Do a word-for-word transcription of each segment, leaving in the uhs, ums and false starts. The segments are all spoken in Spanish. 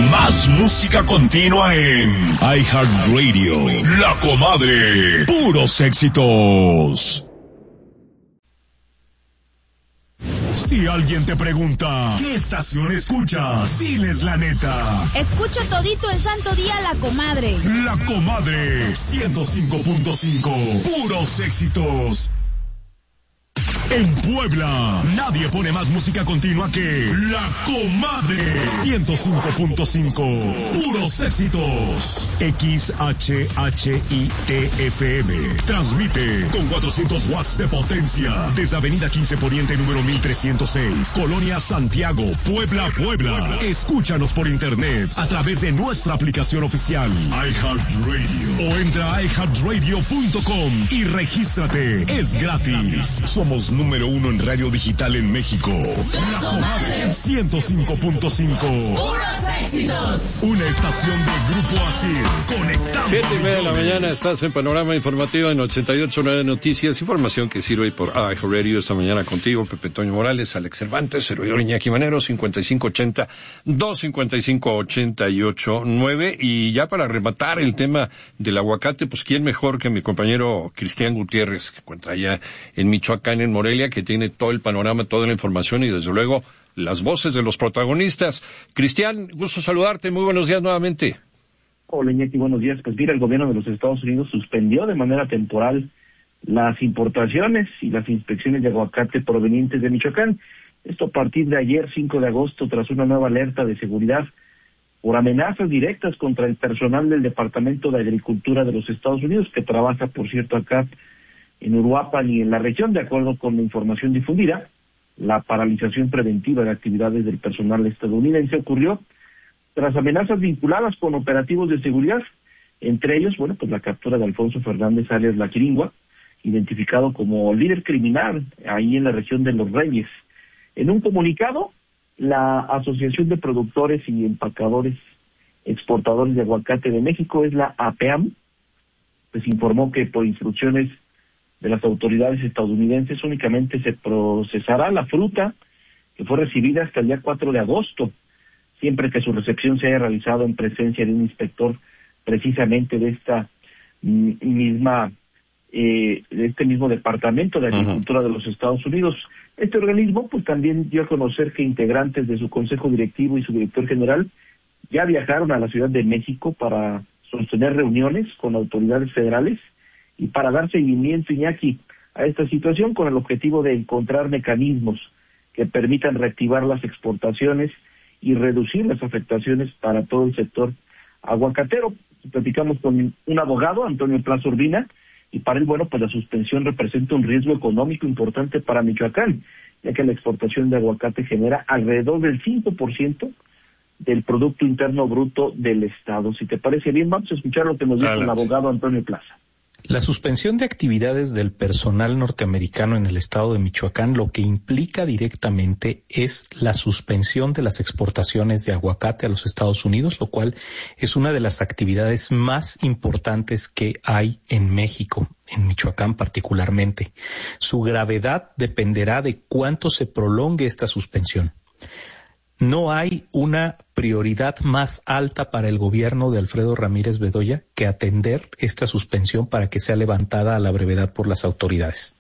Más música continua en iHeartRadio. La Comadre. Puros éxitos. Si alguien te pregunta, ¿qué estación escuchas? Diles la neta. Escucho todito el santo día La Comadre. La Comadre, ciento cinco punto cinco. Puros éxitos. En Puebla, nadie pone más música continua que La Comadre. ciento cinco punto cinco. Puros éxitos. X H H I T F M. Transmite con cuatrocientos watts de potencia desde Avenida quince Poniente número mil trescientos seis, Colonia Santiago, Puebla, Puebla. Escúchanos por internet a través de nuestra aplicación oficial iHeartRadio o entra a i heart radio punto com y regístrate. Es gratis. Somos número uno en radio digital en México. La Comadre ciento cinco punto cinco. Una estación de Grupo Asir. Conectando. Siete y media de la mañana estás en Panorama Informativo en ochenta y ocho punto nueve Noticias. Información que sirve por iHeartRadio esta mañana contigo, Pepe Toño Morales, Alex Cervantes, servidor Iñaki Manero, cincuenta y cinco ochenta, dos cincuenta y cinco ochenta y ocho nueve. Y ya para rematar el tema del aguacate, pues quién mejor que mi compañero Cristian Gutiérrez, que encuentra allá en Michoacán, en Morelia, que tiene todo el panorama, toda la información y desde luego las voces de los protagonistas. Cristian, gusto saludarte, muy buenos días nuevamente. Hola Iñaki, buenos días. Pues mira, el gobierno de los Estados Unidos suspendió de manera temporal las importaciones y las inspecciones de aguacate provenientes de Michoacán. Esto a partir de ayer, cinco de agosto, tras una nueva alerta de seguridad por amenazas directas contra el personal del Departamento de Agricultura de los Estados Unidos, que trabaja, por cierto, acá en Uruapan y en la región. De acuerdo con la información difundida, la paralización preventiva de actividades del personal estadounidense ocurrió tras amenazas vinculadas con operativos de seguridad, entre ellos, bueno, pues la captura de Alfonso Fernández alias La Quiringua, identificado como líder criminal ahí en la región de Los Reyes. En un comunicado, la Asociación de Productores y Empacadores Exportadores de Aguacate de México, es la A P A M, pues informó que por instrucciones de las autoridades estadounidenses únicamente se procesará la fruta que fue recibida hasta el día cuatro de agosto, siempre que su recepción se haya realizado en presencia de un inspector precisamente de esta misma eh, de este mismo Departamento de Agricultura uh-huh. de los Estados Unidos. Este organismo pues también dio a conocer que integrantes de su consejo directivo y su director general ya viajaron a la Ciudad de México para sostener reuniones con autoridades federales y para dar seguimiento, Iñaki, a esta situación con el objetivo de encontrar mecanismos que permitan reactivar las exportaciones y reducir las afectaciones para todo el sector aguacatero. Platicamos con un abogado, Antonio Plaza Urbina, y para él, bueno, pues la suspensión representa un riesgo económico importante para Michoacán, ya que la exportación de aguacate genera alrededor del cinco por ciento del Producto Interno Bruto del Estado. Si te parece bien, vamos a escuchar lo que nos dice el abogado Antonio Plaza. La suspensión de actividades del personal norteamericano en el estado de Michoacán lo que implica directamente es la suspensión de las exportaciones de aguacate a los Estados Unidos, lo cual es una de las actividades más importantes que hay en México, en Michoacán particularmente. Su gravedad dependerá de cuánto se prolongue esta suspensión. No hay una prioridad más alta para el gobierno de Alfredo Ramírez Bedoya que atender esta suspensión para que sea levantada a la brevedad por las autoridades.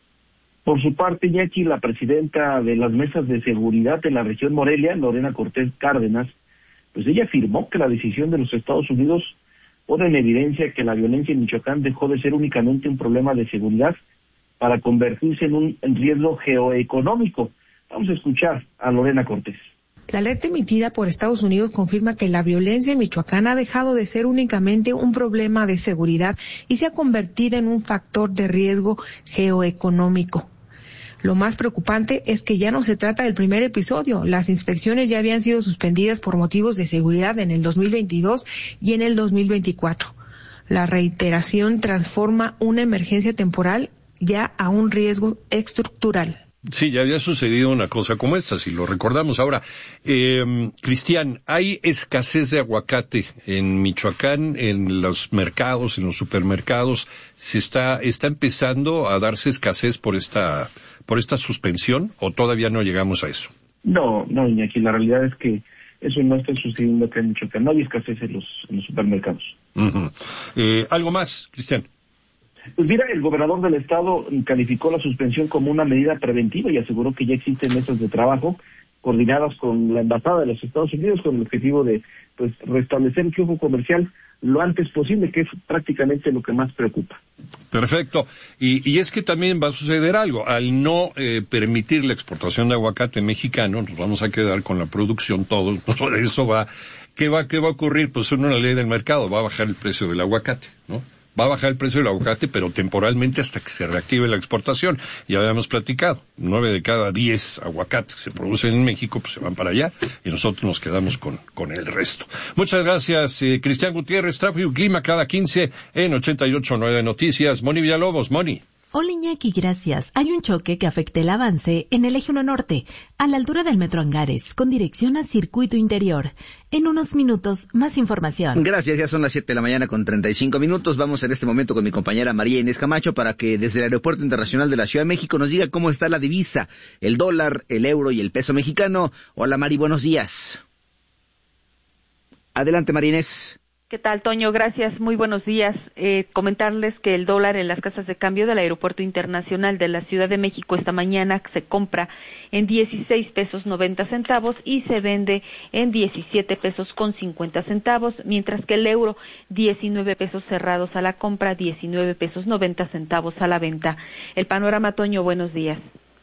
Por su parte, Iñaki, la presidenta de las mesas de seguridad en la región Morelia, Lorena Cortés Cárdenas, pues ella afirmó que la decisión de los Estados Unidos pone en evidencia que la violencia en Michoacán dejó de ser únicamente un problema de seguridad para convertirse en un riesgo geoeconómico. Vamos a escuchar a Lorena Cortés. La alerta emitida por Estados Unidos confirma que la violencia en Michoacán ha dejado de ser únicamente un problema de seguridad y se ha convertido en un factor de riesgo geoeconómico. Lo más preocupante es que ya no se trata del primer episodio. Las inspecciones ya habían sido suspendidas por motivos de seguridad en el dos mil veintidós y en el dos mil veinticuatro. La reiteración transforma una emergencia temporal ya a un riesgo estructural. Sí, ya había sucedido una cosa como esta, si lo recordamos. Ahora, eh, Cristian, ¿hay escasez de aguacate en Michoacán, en los mercados, en los supermercados? ¿Se está, está empezando a darse escasez por esta, por esta suspensión o todavía no llegamos a eso? No, no, Iñaki, la realidad es que eso no está sucediendo acá en Michoacán. No hay escasez en los, en los supermercados. Uh-huh. Eh, ¿Algo más, Cristian? Pues mira, el gobernador del estado calificó la suspensión como una medida preventiva y aseguró que ya existen mesas de trabajo coordinadas con la embajada de los Estados Unidos con el objetivo de pues restablecer el flujo comercial lo antes posible, que es prácticamente lo que más preocupa. Perfecto. Y, y es que también va a suceder algo. Al no eh, permitir la exportación de aguacate mexicano, nos vamos a quedar con la producción todos. Eso va, ¿qué va, qué va a ocurrir? Pues es una ley del mercado, va a bajar el precio del aguacate, ¿no? Va a bajar el precio del aguacate, pero temporalmente hasta que se reactive la exportación. Ya habíamos platicado, nueve de cada diez aguacates que se producen en México pues se van para allá y nosotros nos quedamos con, con el resto. Muchas gracias, eh, Cristian Gutiérrez, Tráfico y Clima cada quince en ochenta y ocho punto nueve Noticias. Moni Villalobos, Moni. Hola Iñaki, gracias. Hay un choque que afecta el avance en el eje uno norte, a la altura del Metro Angares, con dirección a Circuito Interior. En unos minutos, más información. Gracias, ya son las siete de la mañana con treinta y cinco minutos. Vamos en este momento con mi compañera María Inés Camacho para que desde el Aeropuerto Internacional de la Ciudad de México nos diga cómo está la divisa, el dólar, el euro y el peso mexicano. Hola Mari, buenos días. Adelante María Inés. ¿Qué tal, Toño? Gracias, muy buenos días. Eh, comentarles que el dólar en las casas de cambio del Aeropuerto Internacional de la Ciudad de México esta mañana se compra en dieciséis pesos noventa centavos y se vende en diecisiete pesos con cincuenta centavos, mientras que el euro diecinueve pesos cerrados a la compra, diecinueve pesos noventa centavos a la venta. El panorama, Toño, buenos días.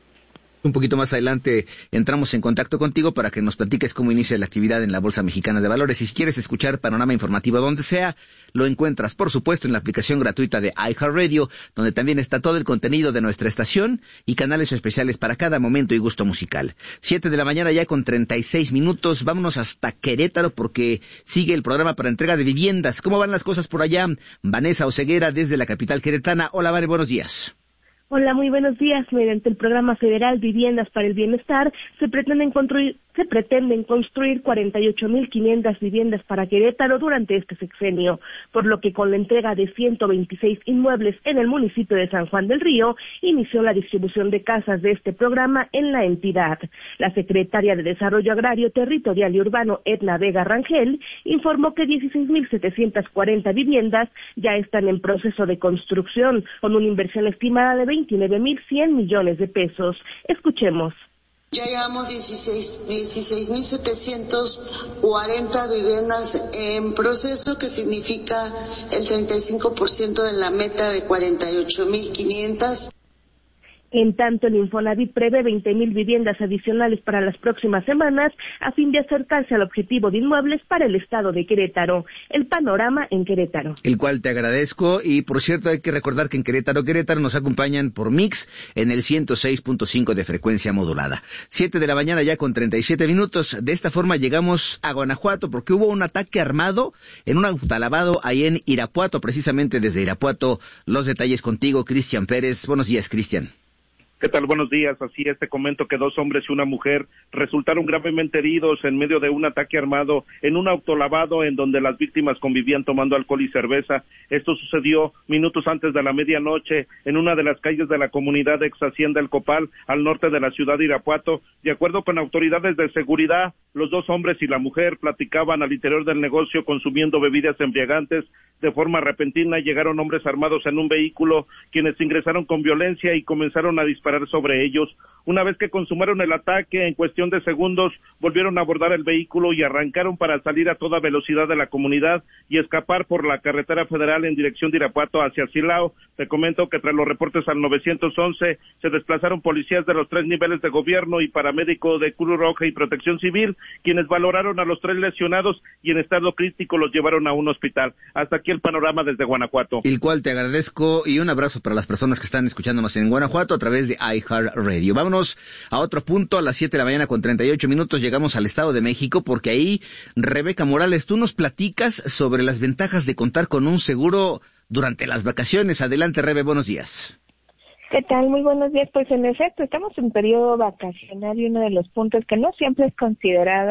Un poquito más adelante entramos en contacto contigo para que nos platiques cómo inicia la actividad en la Bolsa Mexicana de Valores. Si quieres escuchar panorama informativo donde sea, lo encuentras, por supuesto, en la aplicación gratuita de iHeartRadio, donde también está todo el contenido de nuestra estación y canales especiales para cada momento y gusto musical. Siete de la mañana ya con treinta y seis minutos. Vámonos hasta Querétaro porque sigue el programa para entrega de viviendas. ¿Cómo van las cosas por allá? Vanessa Oseguera desde la capital queretana. Hola, Vane, buenos días. Hola, muy buenos días. Mediante el Programa Federal Viviendas para el Bienestar, se pretenden construir, se pretenden construir cuarenta y ocho mil quinientas viviendas para Querétaro durante este sexenio, por lo que con la entrega de ciento veintiséis inmuebles en el municipio de San Juan del Río, inició la distribución de casas de este programa en la entidad. La secretaria de Desarrollo Agrario, Territorial y Urbano, Edna Vega Rangel, informó que dieciséis mil setecientas cuarenta viviendas ya están en proceso de construcción, con una inversión estimada de veintinueve mil cien millones de pesos. Escuchemos. Ya llevamos dieciséis mil setecientas cuarenta viviendas en proceso, que significa el treinta y cinco por ciento de la meta de cuarenta y ocho mil quinientas. En tanto, el Infonavit prevé veinte mil viviendas adicionales para las próximas semanas a fin de acercarse al objetivo de inmuebles para el estado de Querétaro. El panorama en Querétaro. El cual te agradezco y, por cierto, hay que recordar que en Querétaro, Querétaro nos acompañan por Mix en el ciento seis punto cinco de frecuencia modulada. Siete de la mañana ya con treinta y siete minutos. De esta forma llegamos a Guanajuato porque hubo un ataque armado en un autolavado ahí en Irapuato, precisamente desde Irapuato. Los detalles contigo, Cristian Pérez. Buenos días, Cristian. ¿Qué tal? Buenos días. Así es, te comento que dos hombres y una mujer resultaron gravemente heridos en medio de un ataque armado en un autolavado en donde las víctimas convivían tomando alcohol y cerveza. Esto sucedió minutos antes de la medianoche en una de las calles de la comunidad ex Hacienda El Copal, al norte de la ciudad de Irapuato. De acuerdo con autoridades de seguridad, los dos hombres y la mujer platicaban al interior del negocio consumiendo bebidas embriagantes. De forma repentina llegaron hombres armados en un vehículo, quienes ingresaron con violencia y comenzaron a disparar sobre ellos. Una vez que consumaron el ataque, en cuestión de segundos, volvieron a abordar el vehículo y arrancaron para salir a toda velocidad de la comunidad y escapar por la carretera federal en dirección de Irapuato hacia Silao. Te comento que tras los reportes al nueve once se desplazaron policías de los tres niveles de gobierno y paramédico de Cruz Roja y Protección Civil, quienes valoraron a los tres lesionados y en estado crítico los llevaron a un hospital. Hasta aquí el panorama desde Guanajuato. El cual te agradezco y un abrazo para las personas que están escuchándonos en Guanajuato a través de iHeartRadio. Vámonos a otro punto. A las siete de la mañana con treinta y ocho minutos llegamos al Estado de México porque ahí, Rebeca Morales, tú nos platicas sobre las ventajas de contar con un seguro durante las vacaciones. Adelante, Rebe, buenos días. ¿Qué tal? Muy buenos días. Pues en efecto, estamos en periodo vacacional y uno de los puntos que no siempre es considerado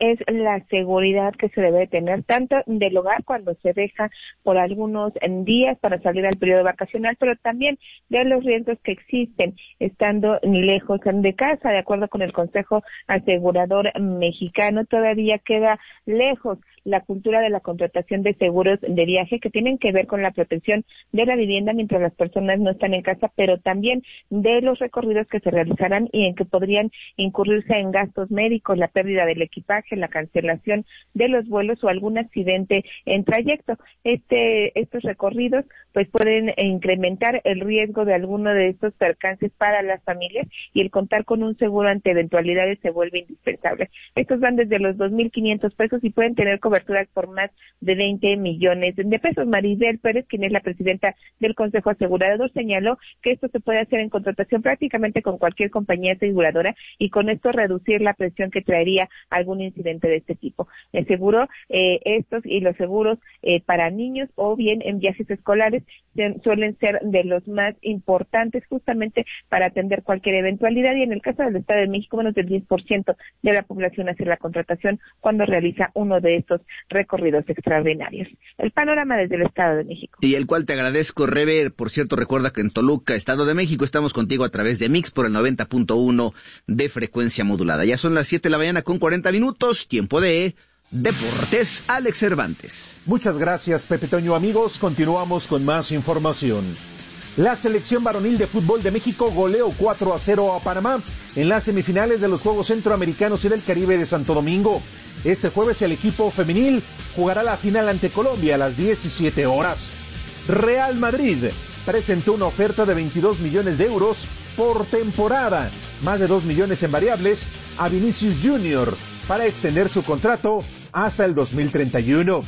es la seguridad que se debe tener tanto del hogar cuando se deja por algunos días para salir al periodo vacacional, pero también de los riesgos que existen estando lejos de casa. De acuerdo con el Consejo Asegurador Mexicano, todavía queda lejos la cultura de la contratación de seguros de viaje que tienen que ver con la protección de la vivienda mientras las personas no están en casa, pero también de los recorridos que se realizarán y en que podrían incurrirse en gastos médicos, la pérdida del equipaje, la cancelación de los vuelos o algún accidente en trayecto. Este, estos recorridos pues pueden incrementar el riesgo de alguno de estos percances para las familias, y el contar con un seguro ante eventualidades se vuelve indispensable. Estos van desde los dos mil quinientos pesos y pueden tener coberturas por más de veinte millones de pesos. Maribel Pérez, quien es la presidenta del Consejo Asegurador, señaló que esto se puede hacer en contratación prácticamente con cualquier compañía aseguradora y con esto reducir la presión que traería algún incidente de este tipo. El seguro, eh, estos y los seguros eh, para niños o bien en viajes escolares se, suelen ser de los más importantes justamente para atender cualquier eventualidad, y en el caso del Estado de México menos del diez por ciento de la población hace la contratación cuando realiza uno de estos recorridos extraordinarios. El panorama desde el Estado de México. Y el cual te agradezco, Rebe. Por cierto, recuerda que en Toluca, Estado de México, estamos contigo a través de Mix por el noventa punto uno de frecuencia modulada. Ya son las siete de la mañana con cuarenta minutos, tiempo de Deportes. Alex Cervantes. Muchas gracias, Pepe Toño. Amigos, continuamos con más información. La selección varonil de fútbol de México goleó cuatro a cero a Panamá en las semifinales de los Juegos Centroamericanos y del Caribe de Santo Domingo. Este jueves el equipo femenil jugará la final ante Colombia a las diecisiete horas. Real Madrid presentó una oferta de veintidós millones de euros por temporada, más de dos millones en variables, a Vinicius Junior para extender su contrato hasta el dos mil treinta y uno.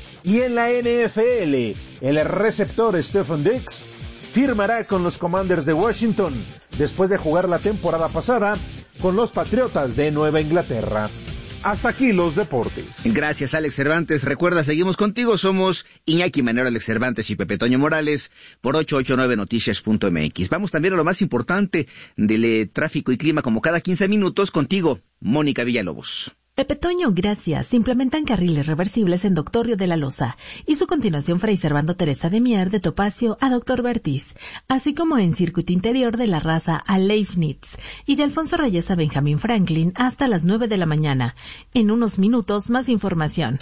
Y en la N F L, el receptor Stephen Diggs firmará con los Commanders de Washington después de jugar la temporada pasada con los Patriotas de Nueva Inglaterra. Hasta aquí los deportes. Gracias, Alex Cervantes. Recuerda, seguimos contigo. Somos Iñaki Manero, Alex Cervantes y Pepe Toño Morales por ocho ocho nueve noticias punto m x. Vamos también a lo más importante del eh, tráfico y clima, como cada quince minutos, contigo, Mónica Villalobos. Pepe Toño, gracias. Se implementan carriles reversibles en Doctor Río de la Loza y su continuación Fray Servando Teresa de Mier de Topacio a Doctor Bertiz, así como en circuito interior de La Raza a Leibniz y de Alfonso Reyes a Benjamín Franklin hasta las nueve de la mañana. En unos minutos más información.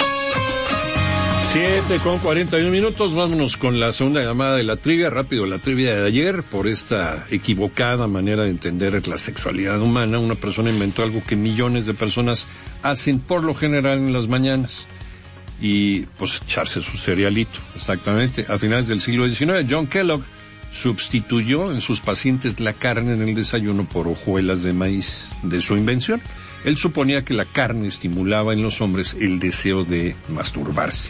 Siete con cuarenta y un minutos, vámonos con la segunda llamada de la trivia. Rápido, la trivia de ayer. Por esta equivocada manera de entender la sexualidad humana, una persona inventó algo que millones de personas hacen por lo general en las mañanas, y pues echarse su cerealito. Exactamente, a finales del siglo diecinueve, John Kellogg sustituyó en sus pacientes la carne en el desayuno por hojuelas de maíz de su invención. Él suponía que la carne estimulaba en los hombres el deseo de masturbarse,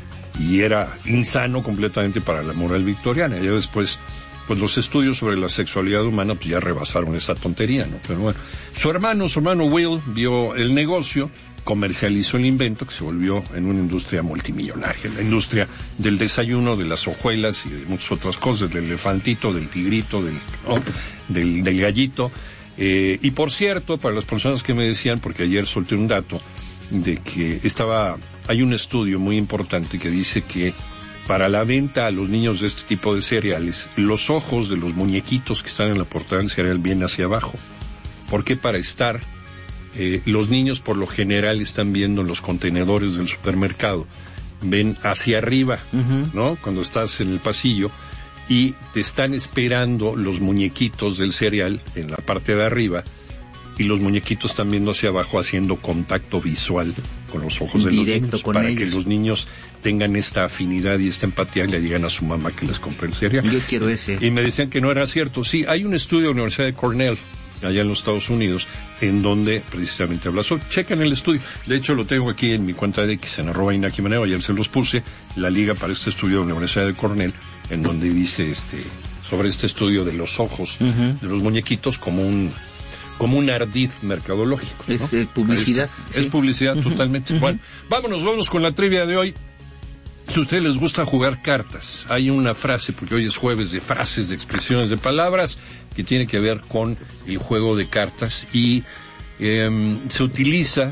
y era insano completamente para la moral victoriana. Ya después, pues los estudios sobre la sexualidad humana pues ya rebasaron esa tontería, ¿no? Pero bueno, su hermano, su hermano Will, vio el negocio, comercializó el invento que se volvió en una industria multimillonaria, la industria del desayuno, de las hojuelas y de muchas otras cosas, del elefantito, del tigrito, del, ¿no? del, del gallito. Eh, y por cierto, para las personas que me decían, porque ayer solté un dato, de que estaba, hay un estudio muy importante que dice que para la venta a los niños de este tipo de cereales, los ojos de los muñequitos que están en la portada del cereal vienen hacia abajo. Porque para estar, eh, los niños por lo general están viendo los contenedores del supermercado, ven hacia arriba, uh-huh. ¿no? Cuando estás en el pasillo, y te están esperando los muñequitos del cereal en la parte de arriba, y los muñequitos están viendo hacia abajo, haciendo contacto visual con los ojos de Directo los niños, con para ellos. Que los niños tengan esta afinidad y esta empatía y le digan a su mamá que les compre el cereal. Yo quiero ese. Y me decían que no era cierto. Sí, hay un estudio de la Universidad de Cornell, allá en los Estados Unidos, en donde precisamente habla sobre. Chequen el estudio. De hecho, lo tengo aquí en mi cuenta de X, en arroba Iñaki Manero. Ayer se los puse, la liga para este estudio de la Universidad de Cornell, en donde dice este sobre este estudio de los ojos uh-huh. de los muñequitos como un como un ardid mercadológico, ¿no? Es eh, publicidad. Es, sí. es publicidad uh-huh. totalmente. Uh-huh. Bueno, vámonos, vámonos con la trivia de hoy. Si a ustedes les gusta jugar cartas, hay una frase, porque hoy es jueves de frases, de expresiones, de palabras, que tiene que ver con el juego de cartas, y eh, se utiliza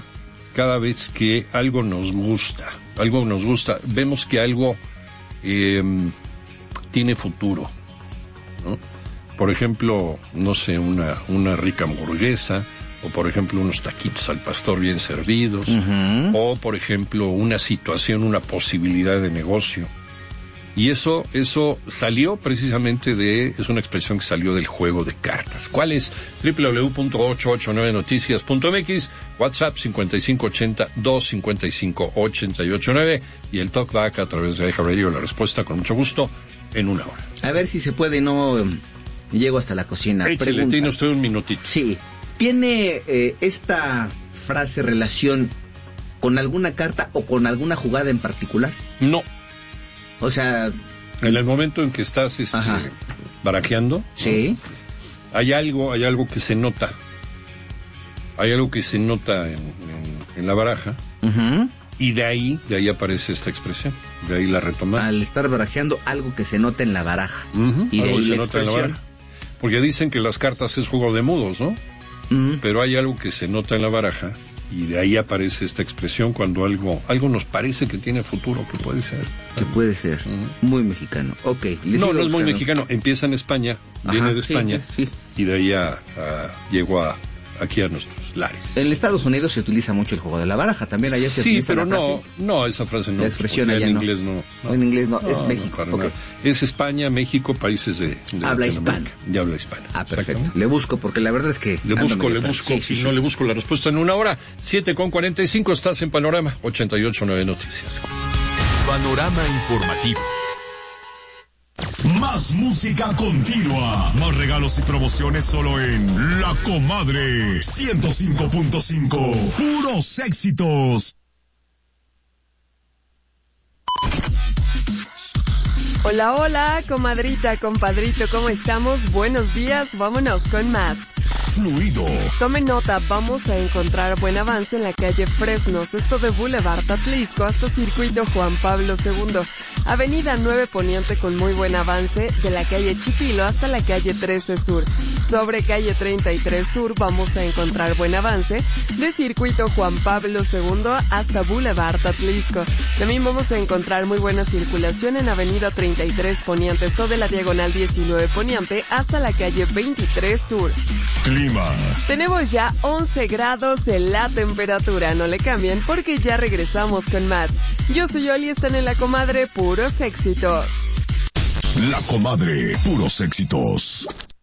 cada vez que algo nos gusta, algo nos gusta, vemos que algo eh, tiene futuro, ¿no? Por ejemplo, no sé, una, una rica hamburguesa, o por ejemplo unos taquitos al pastor bien servidos, uh-huh. o por ejemplo una situación, una posibilidad de negocio. Y eso, eso salió precisamente de, es una expresión que salió del juego de cartas. ¿Cuál es? doble u doble u doble u punto ochocientos ochenta y nueve noticias punto m x, WhatsApp cincuenta y cinco ochenta, doscientos cincuenta y cinco, ochenta y ocho nueve, y el talkback a través de iHeartRadio, la respuesta con mucho gusto en una hora. A ver si se puede, no llego hasta la cocina. Échale, tiene usted un minutito. Sí. ¿Tiene eh, esta frase relación con alguna carta o con alguna jugada en particular? No. O sea... En el momento en que estás este, barajeando, sí, ¿no? hay algo, hay algo que se nota. Hay algo que se nota en, en, en la baraja. Uh-huh. Y de ahí, de ahí aparece esta expresión. De ahí la retomamos. Al estar barajeando, algo que se nota en la baraja. Uh-huh. Y de algo ahí se la nota expresión. En la baraja. Porque dicen que las cartas es juego de mudos, ¿no? Uh-huh. Pero hay algo que se nota en la baraja. Y de ahí aparece esta expresión cuando algo algo nos parece que tiene futuro, que puede ser. Que puede ser. Uh-huh. Muy mexicano. Ok. No, no es muy mexicano. Empieza en España, Ajá, viene de España, sí, sí. y de ahí a, a, llegó a, aquí a nuestros lares. En Estados Unidos se utiliza mucho el juego de la baraja. También allá se sí, utiliza pero la frase. no, no, esa frase no. La expresión allá en no. inglés no. no. En inglés no, no es no, México. No, okay. Es España, México, países de... de habla hispana. De habla hispana. Ah, perfecto. Le busco, porque la verdad es que... Le busco, le busco. Sí, si sí, no sí. le busco la respuesta en una hora. siete con cuarenta y cinco, estás en Panorama ochenta y ocho nueve Noticias. Panorama informativo. Más música continua, más regalos y promociones solo en La Comadre ciento cinco punto cinco. Puros éxitos. Hola, hola, comadrita, compadrito, ¿cómo estamos? Buenos días, vámonos con más. Fluido. Tomen nota, vamos a encontrar buen avance en la calle Fresnos, esto de Boulevard Atlisco hasta Circuito Juan Pablo segundo. Avenida nueve Poniente con muy buen avance, de la calle Chipilo hasta la calle trece Sur. Sobre calle treinta y tres Sur vamos a encontrar buen avance, de Circuito Juan Pablo segundo hasta Boulevard Atlisco. También vamos a encontrar muy buena circulación en Avenida treinta y tres Poniente, esto de la diagonal diecinueve Poniente hasta la calle veintitrés Sur. Clima. Tenemos ya once grados en la temperatura, no le cambien porque ya regresamos con más. Yo soy Oli, están en La Comadre, puros éxitos. La Comadre, puros éxitos.